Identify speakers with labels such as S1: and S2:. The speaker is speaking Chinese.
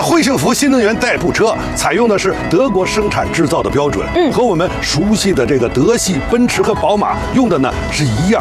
S1: 汇幸福新能源代步车采用的是德国生产制造的标准，和我们熟悉的这个德系奔驰和宝马用的呢是一样。